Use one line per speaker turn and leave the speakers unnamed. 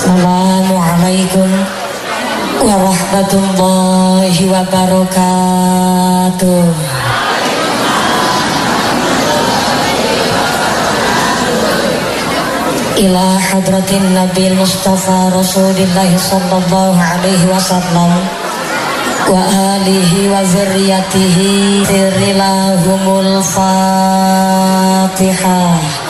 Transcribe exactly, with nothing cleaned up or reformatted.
Assalamualaikum warahmatullahi wabarakatuh. Ila hadratin Nabil Mustafa Rasulillah sallallahu alaihi wasallam wa alihi wa zurriyatihi sirrilahumul Fatihah.